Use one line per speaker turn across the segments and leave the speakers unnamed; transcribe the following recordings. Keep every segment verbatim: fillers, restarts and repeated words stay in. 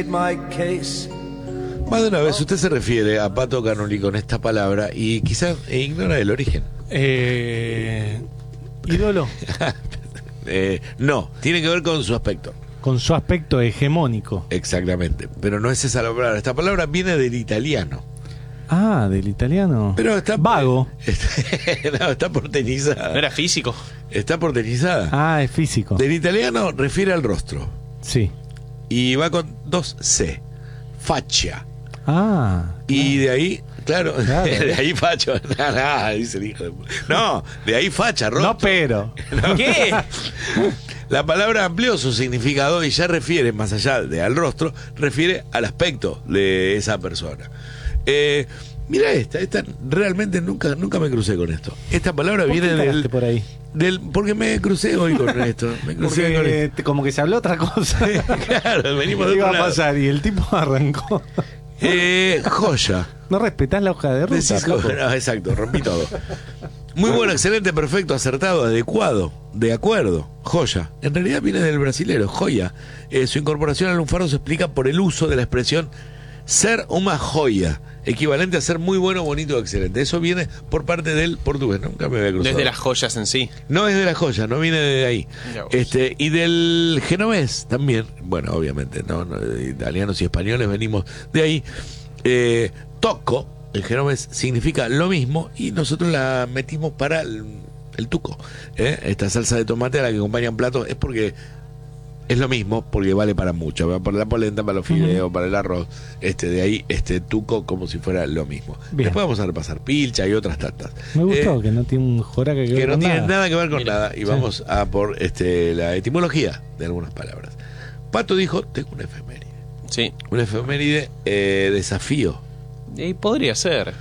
Más de una vez usted se refiere a Pato Canoli con esta palabra y quizás ignora el origen.
Eh, ¿Ídolo?
eh, no, tiene que ver con su aspecto.
Con su aspecto hegemónico.
Exactamente, pero no es esa la palabra. Esta palabra viene del italiano.
Ah, del italiano.
Pero está
vago.
Está, no, está porteñizada.
¿No era físico?
Está porteñizada.
Ah, es físico.
Del italiano refiere al rostro.
Sí.
Y va con dos C. Faccia.
Ah.
Y de ahí, claro,
claro.
de ahí facho. No, no, dice el hijo de... No, de ahí facha, rostro.
No, pero.
No.
¿Qué?
La palabra amplió su significado y ya refiere, más allá de al rostro, refiere al aspecto de esa persona. Eh, mira esta, esta realmente nunca, nunca me crucé con esto. Esta palabra
¿Por
viene
qué
del,
por ahí?
del, porque me crucé hoy con esto. Me crucé
Porque
con esto.
te- como que se habló otra cosa.
Claro, venimos de
¿Qué iba
otro
a
lado.
pasar? Y el tipo arrancó.
Eh, joya.
No respetás la hoja de ruta.
Decís,
flaco.
no, exacto, rompí todo. Muy bueno, excelente, perfecto, acertado, adecuado, de acuerdo, joya. En realidad viene del brasilero, joya. Eh, su incorporación al lunfardo se explica por el uso de la expresión ser una joya, equivalente a ser muy bueno, bonito, excelente. Eso viene por parte del portugués, nunca me había
No
cruzado.
es de las joyas en sí.
No es de la joya, no viene de ahí.
Mirá vos.
Este, y del genovés también, bueno, obviamente, no, no, italianos y españoles venimos de ahí. Eh, toco, el genovés significa lo mismo y nosotros la metimos para el, el tuco. ¿eh? Esta salsa de tomate a la que acompañan platos es porque es lo mismo, porque vale para mucho, va para la polenta, para los fideos, uh-huh. para el arroz, este de ahí este tuco como si fuera lo mismo.
Bien.
Después vamos a repasar pilcha y otras tantas.
Me gustó
Eh,
que no tiene un joraca que,
que
ver
no
con
tiene
nada.
nada que ver con
Mira,
nada y
sí.
vamos a por este la etimología de algunas palabras. Pato dijo, tengo una efeméride.
Sí.
Una efeméride eh, desafío.
Y podría ser.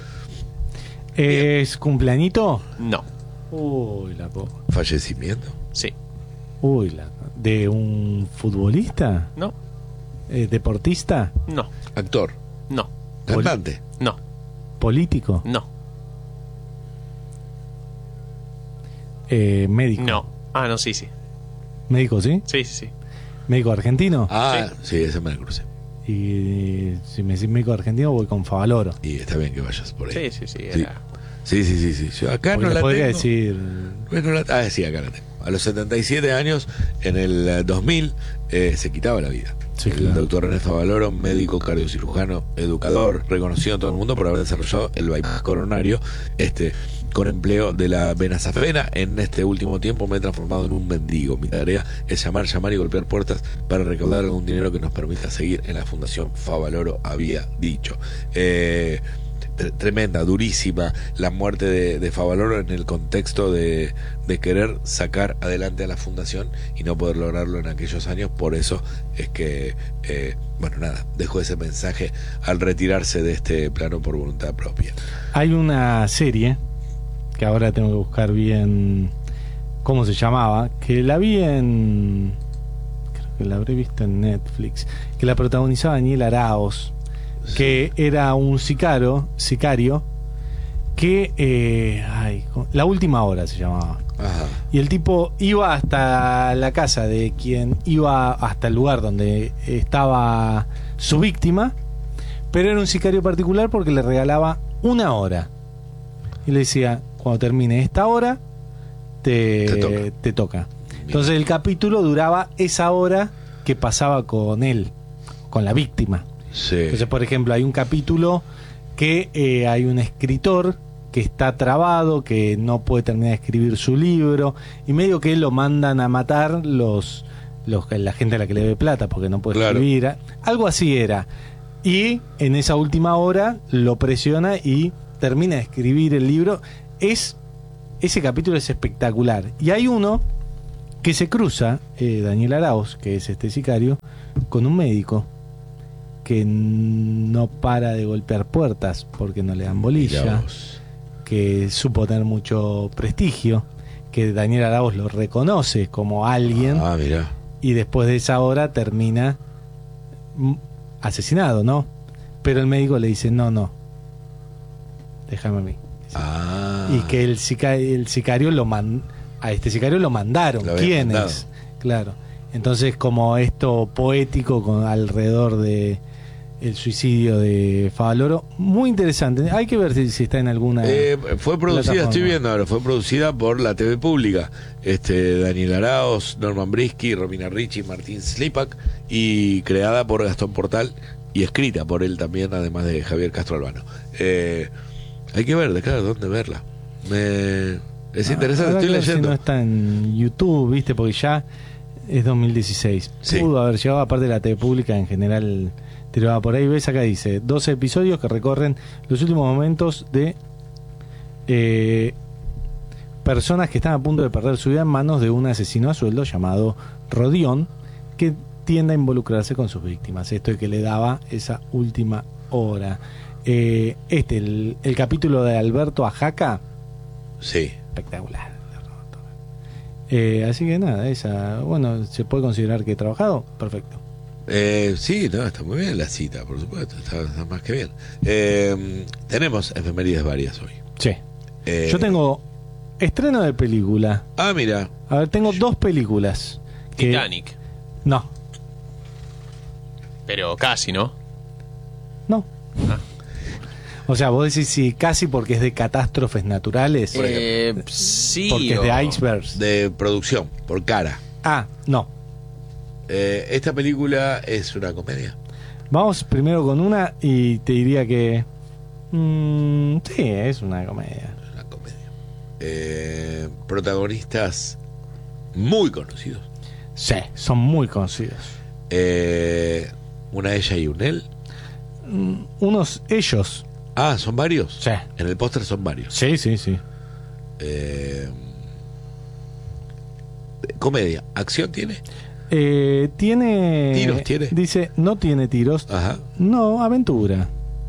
¿Es cumpleañito?
No.
Uy, la po.
Fallecimiento.
Sí.
Uy, la ¿de un futbolista?
No.
Eh, ¿Deportista?
No.
Actor.
No.
Cantante.
No.
¿Político?
No.
Eh, ¿Médico?
No. Ah, no, sí, sí.
¿Médico, sí?
Sí, sí, sí.
¿Médico argentino?
Ah, sí, ese me la crucé.
Y si me decís médico argentino voy con Favaloro.
Y está bien que vayas por ahí.
Sí, sí, sí.
Sí.
Era...
Sí, sí, sí, sí. Yo acá
Porque
no
le
la
podría
tengo.
decir...
Bueno, la- ah, sí, acá la tengo. A los setenta y siete años, en el eh, dos mil, eh, se quitaba la vida.
Sí,
el
claro.
doctor René Favaloro, médico cardiocirujano, educador, reconocido en todo el mundo por haber desarrollado el bypass coronario, este, con empleo de la venazafena. En este último tiempo me he transformado en un mendigo. Mi tarea es llamar, llamar y golpear puertas para recaudar algún dinero que nos permita seguir en la Fundación Favaloro, había dicho. Eh, tremenda, durísima la muerte de, de Favaloro en el contexto de, de querer sacar adelante a la fundación y no poder lograrlo en aquellos años. Por eso es que eh, bueno, nada, dejó ese mensaje al retirarse de este plano por voluntad propia.
Hay una serie que ahora tengo que buscar bien cómo se llamaba, que la vi en... creo que la habré visto en Netflix, que la protagonizaba Daniel Araoz, que era un sicario, sicario que eh, ay, La Última Hora se llamaba.
Ajá.
Y el tipo iba hasta la casa de quien iba hasta el lugar donde estaba su víctima, pero era un sicario particular porque le regalaba una hora y le decía, cuando termine esta hora te,
Te toca.
te toca. Entonces el capítulo duraba esa hora que pasaba con él, con la víctima.
Sí.
Entonces, por ejemplo, hay un capítulo que eh, hay un escritor que está trabado, que no puede terminar de escribir su libro, y medio que lo mandan a matar los, los la gente a la que le debe plata porque no puede
Claro.
escribir. Algo así era. Y en esa última hora lo presiona y termina de escribir el libro. Es ese capítulo es espectacular. Y hay uno que se cruza, eh, Daniel Araoz, que es este sicario, con un médico que no para de golpear puertas porque no le dan bolilla,
Mirá vos.
que supo tener mucho prestigio, que Daniel Araoz lo reconoce como alguien,
Ah, mirá.
y después de esa hora termina mm, asesinado, ¿no? Pero el médico le dice, no, no, déjame a mí.
Ah.
Y que el sicario, el sicario lo man, a este sicario lo mandaron.
Lo habían
¿Quién
mandado.
es? Claro. Entonces, como esto poético con alrededor de el suicidio de Favaloro, muy interesante. Hay que ver si, si está en alguna.
Eh, fue producida,
plataforma.
estoy viendo ahora, fue producida por la T V pública. Este, Daniel Araoz, Norman Brisky, Romina Ricci, Martín Slipak, y creada por Gastón Portal y escrita por él también, además de Javier Castro Albano. Eh, hay que ver, de claro, dónde verla. Me, es
Ah,
interesante,
habrá
estoy
que ver
leyendo.
Si no está en YouTube, ¿viste? Porque ya es dos mil dieciséis.
Sí.
Pudo haber llegado, aparte de la T V pública en general. Te lo va por ahí, ves acá dice doce episodios que recorren los últimos momentos de eh, personas que están a punto de perder su vida en manos de un asesino a sueldo llamado Rodión, que tiende a involucrarse con sus víctimas. Esto es que le daba esa última hora. Eh, este, el, el capítulo de Alberto Ajaca,
Sí.
espectacular. Eh, así que nada, esa, bueno, se puede considerar que he trabajado, perfecto.
Eh, sí, no, está muy bien la cita, por supuesto, está, está más que bien. Eh, tenemos efemérides varias hoy.
Sí.
Eh,
Yo tengo estreno de película.
Ah, mira,
A ver, tengo dos películas. Que,
Titanic.
No,
Pero casi, ¿no?
no.
Ah.
O sea, vos decís sí, casi porque es de catástrofes naturales.
Eh, sí.
porque es
o-
de icebergs.
de producción, por cara.
Ah, no.
Eh, esta película es una comedia.
Vamos primero con una y te diría que. mm, sí, es una comedia.
Es una comedia. Eh, protagonistas muy conocidos.
Sí, son muy conocidos.
Eh, una ella y un él.
Mm, unos ellos.
Ah, ¿son varios?
Sí.
En el póster son varios.
Sí, sí, sí.
Eh, comedia. ¿Acción tiene?
Eh, tiene.
¿Tiros tiene?
Dice, no tiene tiros.
Ajá.
No, aventura.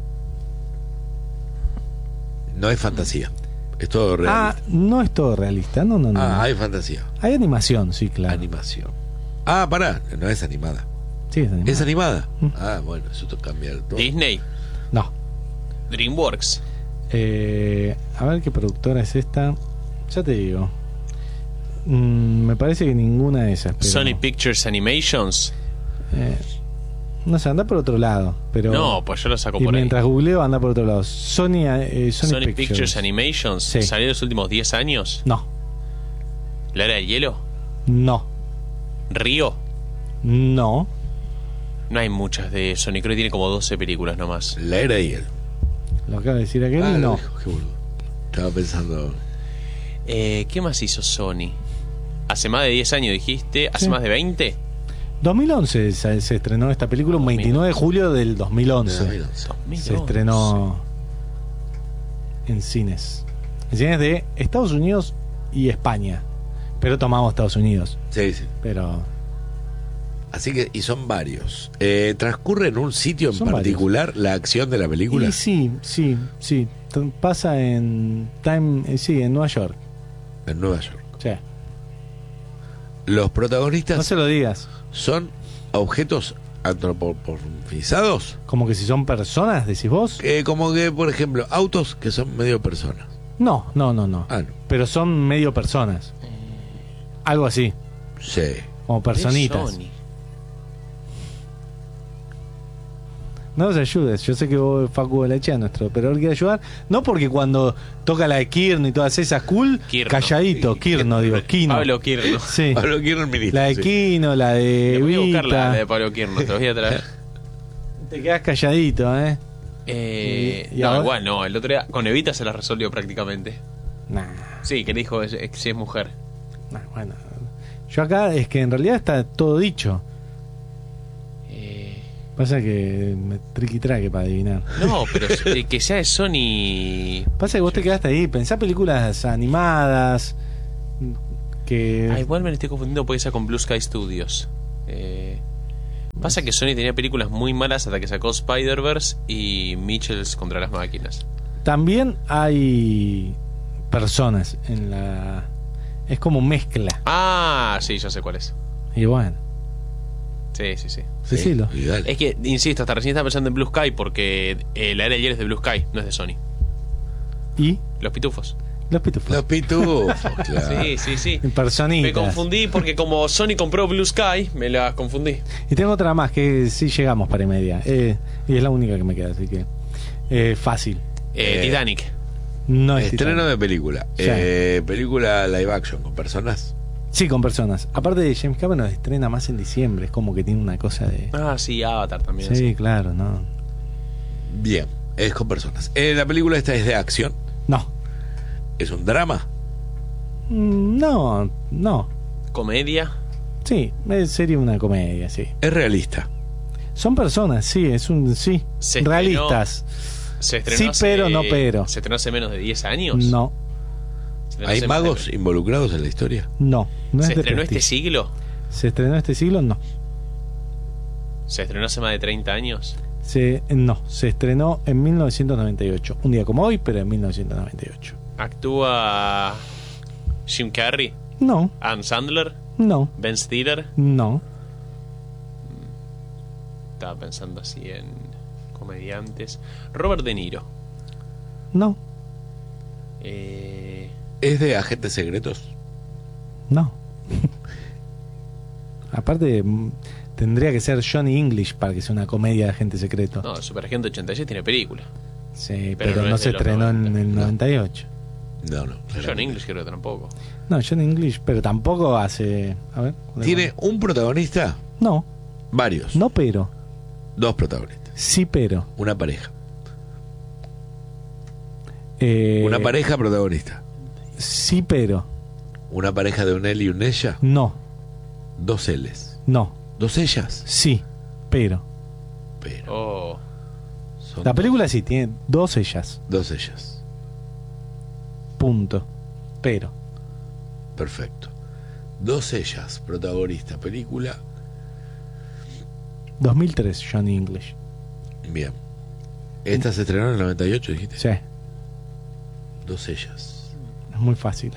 No es fantasía. Es todo
Ah,
realista.
no es todo realista. No, no, no.
Ah,
no.
hay fantasía.
Hay animación, sí, claro.
Animación. Ah, pará, no es animada.
Sí, es animada.
¿Es animada?
Mm.
Ah, bueno, eso te cambia todo.
Disney.
No.
DreamWorks.
Eh, a ver qué productora es esta. Ya te digo. Mm, me parece que ninguna de esas. Pero,
Sony Pictures Animations.
eh, no sé, anda por otro lado. Pero,
No, pues yo lo saco
y
por ahí.
mientras googleo, anda por otro lado. Sony, eh, Sony,
Sony
Pictures.
Pictures, Animations.
Sí.
¿Salió en los últimos diez años?
No,
¿La Era de Hielo?
no,
¿Río?
no.
No hay muchas de Sony. Creo que tiene como doce películas nomás.
La era y él.
Lo acaba de decir aquel
Ah,
y
lo
no.
dijo, qué boludo. Estaba pensando.
Eh, ¿Qué más hizo Sony? Hace más de diez años dijiste. ¿Hace
Sí.
más de veinte?
dos mil once se, se estrenó esta película, un veintinueve de julio del dos mil once.
Mira, mira.
dos mil once.
Se estrenó en cines. En cines de Estados Unidos y España. Pero tomamos Estados Unidos.
Sí, sí.
Pero
Así que, y son varios. Eh, ¿Transcurre en un sitio en
Son
particular la acción de la película?
y sí, sí, sí. T- Pasa en Time, eh, sí, en Nueva York.
En Nueva York.
Sí.
Los protagonistas
No se lo digas.
son objetos antropomorfizados.
Como que si son personas, decís vos.
Eh, como que, por ejemplo, autos que son medio personas.
No, no, no, no.
Ah, no.
Pero son medio personas. Algo así,
Sí.
como personitas.
De Sony.
No nos ayudes, yo sé que vos, Facu Balachea, nuestro operador, quiere ayudar. No porque cuando toca la de Kirno y todas esas cool,
Kirno.
calladito, Kirno, digo, Kino.
Pablo Kirno.
Sí.
Pablo quiero el ministro.
La de
sí.
Kino, la de
Te voy a buscar la, la
Vita.
de Pablo Kirno. Te voy a traer.
Te quedas calladito, ¿eh?
Eh,
Y- y
no,
ahora-
igual no. El otro día con Evita se la resolvió prácticamente.
Nah,
Sí, que le dijo es- es- si es mujer.
nah, bueno. Yo acá es que en realidad está todo dicho.
Eh,
Pasa que me triqui traque para adivinar.
no, pero eh, que sea de Sony.
Pasa que vos te quedaste ahí, pensá películas animadas. Que.
Ah, igual me la estoy confundiendo porque sea con Blue Sky Studios. Eh, pasa que Sony tenía películas muy malas hasta que sacó Spider-Verse y Mitchells contra las máquinas.
También hay personas en la. Es como mezcla.
Ah, sí, ya sé cuál es.
Y bueno,
Sí, sí, sí.
decilo.
Y dale.
Es que, insisto, hasta recién estaba pensando en Blue Sky porque eh, la era de ayer es de Blue Sky, no es de Sony.
Y.
Los pitufos.
Los pitufos.
Los pitufos, claro.
Sí, sí, sí.
Personitas.
Me confundí porque como Sony compró Blue Sky, me la confundí.
Y tengo otra más que sí llegamos para y media. Eh, y es la única que me queda, así que. Eh, fácil.
Eh,
Eh,
Titanic.
No es
Estreno
Titanic.
de película.
Sí.
Eh, película live action con personas.
Sí, con personas. Aparte de James Cameron estrena más en diciembre. Es como que tiene una cosa de.
Ah, sí, Avatar también.
Sí,
Sí.
claro, no.
Bien, es con personas. Eh, la película esta es de acción.
No.
Es un drama.
Mm, No, no.
Comedia.
Sí, eh, sería una comedia, sí.
Es realista.
Son personas, sí, es un. Sí.
Se estrenó-
Realistas.
Se estrenó
Sí,
hace-
pero no pero.
¿Se estrenó hace menos de diez años?
No,
Se estrenó
¿Hay
hace más
magos
de-
involucrados en la historia?
no. No
¿Se
es de
estrenó este
prestigio.
siglo?
¿Se estrenó este siglo? No.
¿Se estrenó hace más de treinta años?
Se, no, se estrenó en mil novecientos noventa y ocho. Un día como hoy, pero en mil novecientos noventa y ocho.
¿Actúa Jim Carrey?
No,
¿Adam Sandler?
no,
¿Ben Stiller?
no.
Estaba pensando así en comediantes. Robert De Niro.
No,
Eh,
¿Es de agentes secretos?
no. Aparte, mm, tendría que ser Johnny English para que sea una comedia de agente secreto.
no, Superagente ochenta y seis tiene película.
Sí,
pero
pero,
no
no,
es
se
de los
estrenó en
noventa.
el noventa y ocho.
No, no.
John
claramente.
English creo que tampoco.
No, Johnny English, pero tampoco hace. A ver.
¿Tiene un protagonista?
No,
Varios.
no, pero.
Dos protagonistas.
Sí, pero.
Una pareja.
Eh,
Una pareja protagonista.
Sí, pero.
Una pareja de un él y un ella.
No,
Dos éles.
no.
Dos ellas.
Sí, pero.
Pero
Oh,
son
La película sí tiene dos ellas.
dos ellas.
Punto. Pero.
Perfecto. Dos ellas, protagonista, película.
dos mil tres, Johnny English.
Bien. Esta se estrenó en el noventa y ocho, dijiste.
Sí,
Dos ellas.
es muy fácil.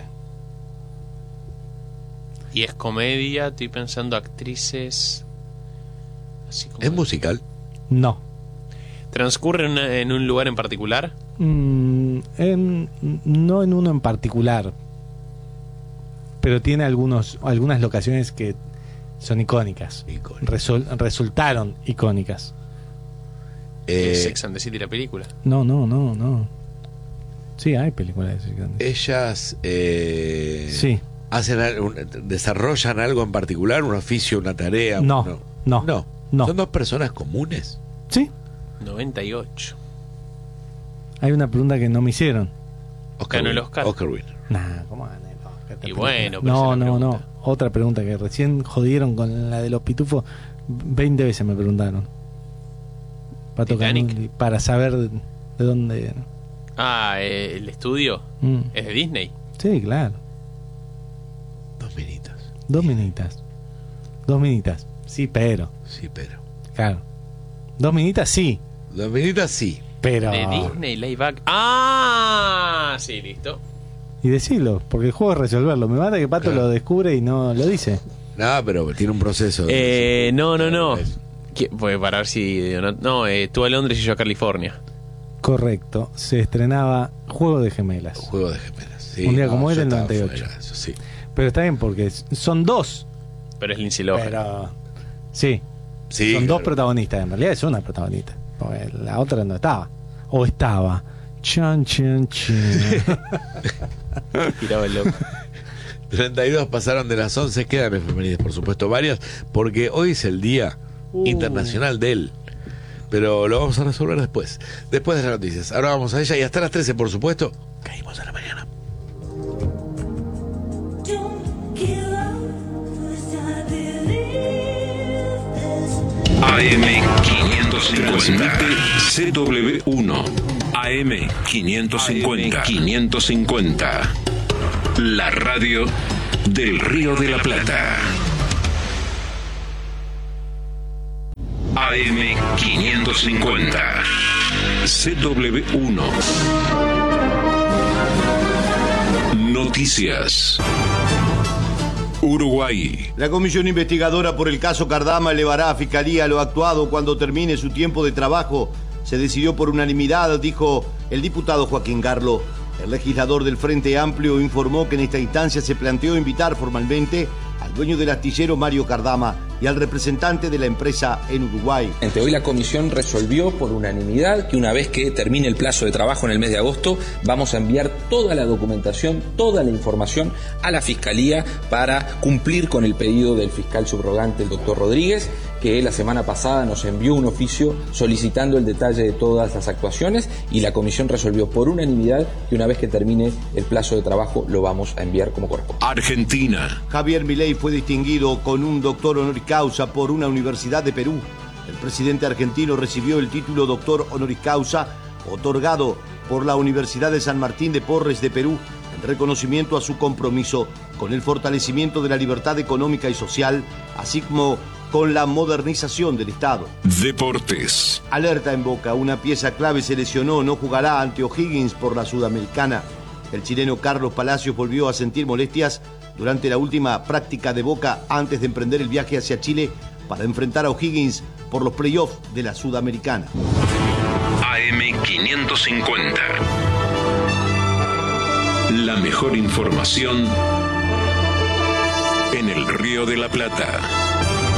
y es comedia, estoy pensando actrices. Así como
¿Es musical?
No.
¿Transcurre en, una- en un lugar en particular?
Mm, en- no en uno en particular. Pero tiene algunos, algunas locaciones que son icónicas.
Icónica.
Resol- resultaron icónicas.
Eh,
¿Es Sex and the City la película?
No, no, no, no. Sí, hay películas de Sex and the City.
ellas eh,
Sí.
hacen al- un- desarrollan algo en particular, un oficio, una tarea.
No,
no,
no,
no.
no.
Son dos personas comunes.
Sí,
noventa y ocho.
hay una pregunta que no me hicieron.
Oscar
Ganó el
Winner.
Oscar.
Oscar Winner.
Nah, ¿cómo gané el Oscar esta
Y
película?
bueno, pero
no,
esa es la
no, no.
pregunta.
Otra pregunta que recién jodieron con la de los pitufos. veinte veces me preguntaron. Para, tocar
Titanic.
un- para saber de dónde.
Ah, eh, el estudio
Mm.
es de Disney.
Sí, claro.
Dos minitas.
Dos minitas. Dos minitas. Sí, pero.
Sí, pero.
Claro. Dos minitas, sí.
Dos minitas sí.
Pero.
De Disney, live act. Ah, sí, listo.
Y decirlo, porque el juego es resolverlo. Me mata que Pato
Claro.
lo descubre y no lo dice.
No, pero tiene un proceso. de-
Eh, no, no, no.
Es-
¿Qué? Pues para ver si. No, no eh, tú a Londres y yo a California.
Correcto. Se estrenaba Juego de Gemelas.
Juego de gemelas. Sí,
Un día como hoy
yo
del
estaba
noventa y ocho.
fuera, eso sí.
Pero está bien porque son dos.
Pero es Lindsay Lohan.
Pero. Sí.
Sí,
son dos
claro.
protagonistas. En realidad es una protagonista. Porque la otra no estaba. O estaba. Chan, chan, chan.
Tiraba el loco.
treinta y dos pasaron de las once, quedan efemérides, por supuesto, varias, porque hoy es el Día
Uh.
Internacional del. Pero lo vamos a resolver después, después de las noticias. Ahora vamos a ella y hasta las trece, por supuesto, caímos a la mañana.
Don't give up, 'cause I believe there's
A M quinientos cincuenta. C W uno. A M quinientos cincuenta. quinientos cincuenta. La radio del Río de la Plata. A M quinientos cincuenta. C W uno. Noticias. Uruguay.
La comisión investigadora por el caso Cardama elevará a Fiscalía lo actuado cuando termine su tiempo de trabajo. Se decidió por unanimidad, dijo el diputado Joaquín Garlo. El legislador del Frente Amplio informó que en esta instancia se planteó invitar formalmente al dueño del astillero Mario Cardama y al representante de la empresa en Uruguay.
Hoy la comisión resolvió por unanimidad que una vez que termine el plazo de trabajo en el mes de agosto vamos a enviar toda la documentación, toda la información a la Fiscalía para cumplir con el pedido del fiscal subrogante, el doctor Rodríguez, que la semana pasada nos envió un oficio solicitando el detalle de todas las actuaciones y la comisión resolvió por unanimidad que una vez que termine el plazo de trabajo lo vamos a enviar como corresponde.
Argentina.
Javier Milei fue distinguido con un doctor honoris causa por una universidad de Perú. El presidente argentino recibió el título doctor honoris causa otorgado por la Universidad de San Martín de Porres de Perú en reconocimiento a su compromiso con el fortalecimiento de la libertad económica y social, así como con la modernización del Estado.
Deportes.
Alerta en Boca, una pieza clave se lesionó, no jugará ante O'Higgins por la Sudamericana. El chileno Carlos Palacios volvió a sentir molestias durante la última práctica de Boca antes de emprender el viaje hacia Chile para enfrentar a O'Higgins por los playoffs de la Sudamericana.
A M quinientos cincuenta. La mejor información en el Río de la Plata.